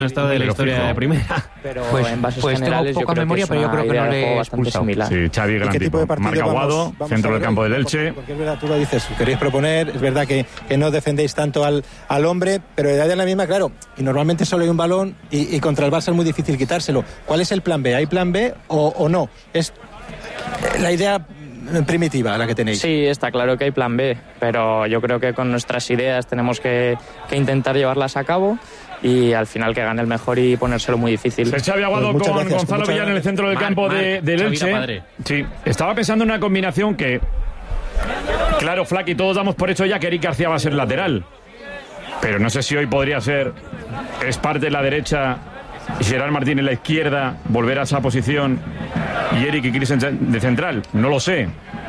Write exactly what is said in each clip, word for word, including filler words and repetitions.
estado de la historia fijo. de primera. Pero pues, en bases pues generales tengo poca yo memoria, pero yo creo que no le he expulsado. Sí, Xavi, gran tipo. tipo Marca Aguado, centro del campo del Elche. Porque es verdad, tú lo dices, queréis proponer, es verdad que, que no defendéis tanto al, al hombre, pero de edad es la misma, claro, y normalmente solo hay un balón y, y contra el Barça es muy difícil quitárselo. ¿Cuál es el plan B? ¿Hay plan B o, o no? Es la idea primitiva la que tenéis. Sí, está claro que hay plan B, pero yo creo que con nuestras ideas tenemos que, que intentar llevarlas a cabo y al final que gane el mejor y ponérselo muy difícil. Es Xavi Aguado pues con gracias, Gonzalo Villar en el centro del Mar, campo Mar, de, del Elche. Sí, estaba pensando en una combinación que, claro, Flaky, todos damos por hecho ya que Eric García va a ser lateral, pero no sé si hoy podría ser Esparta en la derecha y Gerard Martín en la izquierda, volver a esa posición y Eric y Chris de central, no lo sé.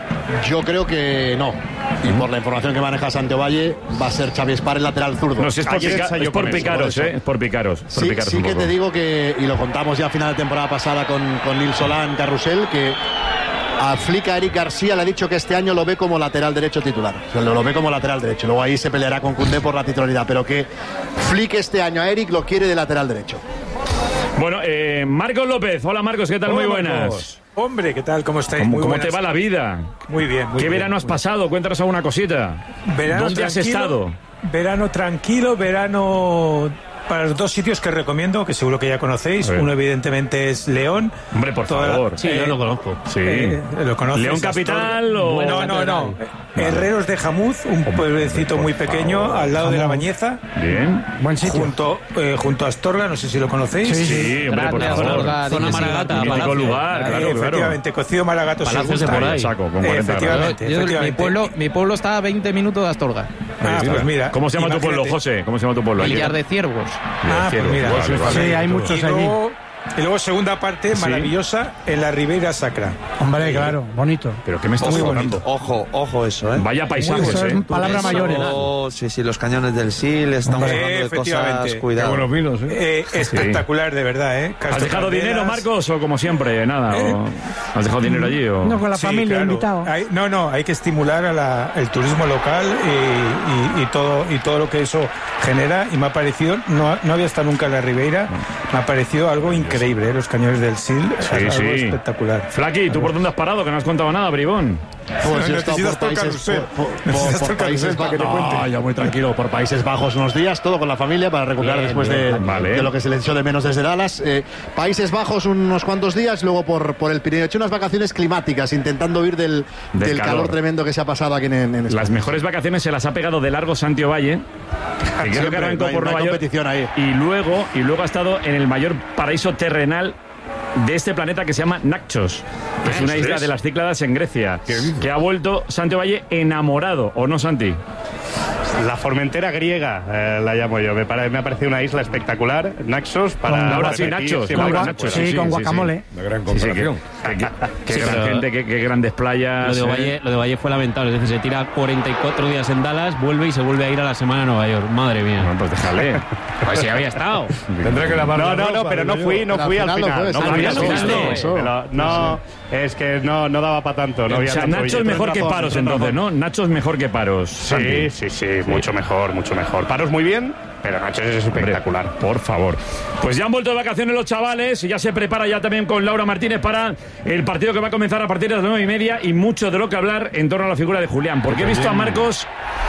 Yo creo que no. Y por la información que maneja Santiago Valle, va a ser Xavi Espar el lateral zurdo. No, si es por, pica, es por picaros, ¿eh? Es por picaros. Por sí, picaros sí que te digo que, y lo contamos ya a final de temporada pasada con, con Lil Solán Carrusel, que a Flick, a Eric García le ha dicho que este año lo ve como lateral derecho titular. O sea, lo, lo ve como lateral derecho. Luego ahí se peleará con Koundé por la titularidad. Pero que Flick este año a Eric lo quiere de lateral derecho. Bueno, eh, Marcos López. Hola, Marcos, ¿qué tal? Hola, muy buenas. Marcos. Hombre, ¿qué tal? ¿Cómo estáis? ¿Cómo, muy ¿cómo te va la vida? Muy bien, muy ¿Qué bien. verano has pasado? Cuéntanos alguna cosita. Verano ¿Dónde has estado? Verano tranquilo, verano para los dos sitios que recomiendo, que seguro que ya conocéis. Uno, evidentemente, es León. Hombre, por Toda favor. La... Sí, eh, yo lo conozco. Sí. Eh, ¿Lo conoces? ¿León Capital o...? No, no, no. Vale. Herreros de Jamuz, un pueblecito muy pequeño, favor. al lado Jamuz. de La Bañeza. Bien. Buen sitio. Junto, eh, junto a Astorga, no sé si lo conocéis. Sí, sí, hombre, por favor. Astorga, zona Maragata. Mítico lugar, claro, claro. Efectivamente, cocido Maragato. Palacios de por ahí. Saco, con cuarenta efectivamente, yo, efectivamente. Mi, pueblo, mi pueblo está a veinte minutos de Astorga. Ah, pues mira. ¿Cómo se llama imagínate. tu pueblo, José? ¿Cómo se llama tu pueblo? Villar de Ciervos. Ah, pues mira. Vale, vale. Sí, hay muchos y allí. luego, y luego segunda parte ¿Sí? maravillosa en la Ribeira Sacra. Hombre, claro, bonito. ¿Pero qué me estás Muy hablando? bonito. Ojo, ojo eso, ¿eh? Vaya paisajes, Eso es ¿eh? palabra mayor. Oh, sí, sí, los cañones del Sil, estamos Hombre, hablando de cosas, efectivamente. cuidado. Qué buenos vinos, ¿eh? Eh, espectacular, de verdad, ¿eh? ¿Has dejado Castro dinero, Calderas. Marcos, o como siempre, nada? O... ¿Has dejado dinero allí o...? No, con la Sí, familia claro. invitado. Hay, no, no, hay que estimular a la, el turismo local y, y, y todo y todo lo que eso genera. Y me ha parecido, no, no había estado nunca en la Ribeira, me ha parecido algo increíble, ¿eh? Los cañones del Sil, Sí, algo sí. espectacular. Flaky, ¿tú por dónde has parado? Que no has contado nada, bribón. Pues yo he estado Necesitas por tocar países, usted. por, por- Necesitas por tocar países usted para que te no, cuente. yo muy tranquilo, por Países Bajos unos días, todo con la familia para recuperar Bien, después bien, de, vale. de lo que se le echó de menos desde Dallas. Eh, Países Bajos unos cuantos días, luego por, por el Pirineo. He hecho unas vacaciones climáticas, intentando huir del, Del del calor. calor tremendo que se ha pasado aquí en, en España. Las mejores vacaciones se las ha pegado de largo Santiago Valle, que creo que Siempre, arrancó no hay- por no hay Nueva York, competición ahí. y luego, y luego ha estado en el mayor paraíso terrenal de este planeta que se llama Naxos, que es una isla de las Cícladas en Grecia, que ha vuelto Santiago Valle enamorado, ¿o no, Santi? La Formentera griega, eh, la llamo yo. Me, pare, me ha parecido una isla espectacular. Naxos para. Ahora sí, repetir Nachos. siempre Laura, que se Nachos, pueda. Sí, con guacamole. Una gran comparación. Qué, qué- qué Sí, gran pero- gente, qué, qué grandes playas. Lo de, eh. Valle, lo de Valle fue lamentable. Es decir, se tira cuarenta y cuatro días en Dallas, vuelve y se vuelve a ir a la semana a Nueva York. Madre mía. Bueno, pues déjale. Pues sí, había estado. Tendré que lavar No, la no, ropa, no, pero no digo fui, yo. no Pero fui al al final final. lo No, fue, fui al al final final. fuiste. No, pero no, es que no, no daba para tanto. No O había sea, tanto Nacho es billete. mejor que razón, Paros, tienes entonces, razón. ¿no? Nacho es mejor que Paros. Sí, Santi. sí, sí, mucho mejor, mucho mejor. Paros muy bien, pero Nacho es espectacular. Hombre, por favor. Pues ya han vuelto de vacaciones los chavales y ya se prepara ya también con Laura Martínez para el partido que va a comenzar a partir de las nueve y media y mucho de lo que hablar en torno a la figura de Julián. Porque he visto a Marcos,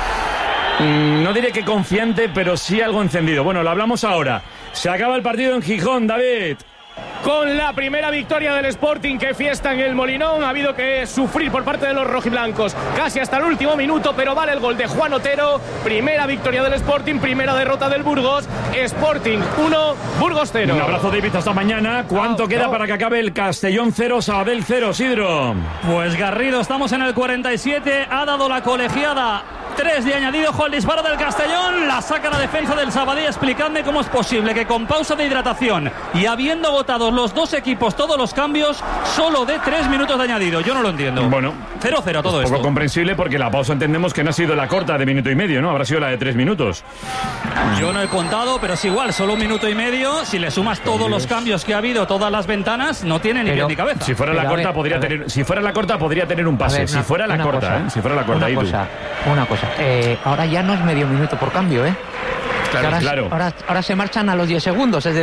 mmm, no diré que confiante, pero sí algo encendido. Bueno, lo hablamos ahora. Se acaba el partido en Gijón, David. Con la primera victoria del Sporting, que fiesta en el Molinón. Ha habido que sufrir por parte de los rojiblancos casi hasta el último minuto, pero vale el gol de Juan Otero. Primera victoria del Sporting, primera derrota del Burgos. Sporting uno, Burgos cero. Un abrazo, David, hasta mañana. ¿Cuánto Chao, queda chao. para que acabe el Castellón cero, Sabadell cero, Sidro? Pues Garrido, estamos en el cuarenta y siete, ha dado la colegiada tres de añadido, ojo al disparo del Castellón, la saca la defensa del Sabadell. Explicadme cómo es posible que con pausa de hidratación y habiendo agotado los dos equipos todos los cambios, solo de tres minutos de añadido. Yo no lo entiendo. Bueno, cero cero todo poco esto. comprensible porque la pausa entendemos que no ha sido la corta de minuto y medio, ¿no? Habrá sido la de tres minutos. Yo no he contado, pero es igual, solo un minuto y medio. Si le sumas todos los cambios que ha habido, todas las ventanas, no tiene ni Pero- pie ni cabeza. Si fuera la Pero, a corta ver, podría a ver. tener, si fuera la corta podría tener un A pase. ver, si una- fuera la una corta, cosa, ¿eh? Si fuera la corta, una ahí tú. cosa, una cosa. Eh, ahora ya no es medio minuto por cambio, ¿eh? Claro, ahora, claro. Ahora, ahora se marchan a los diez segundos. Es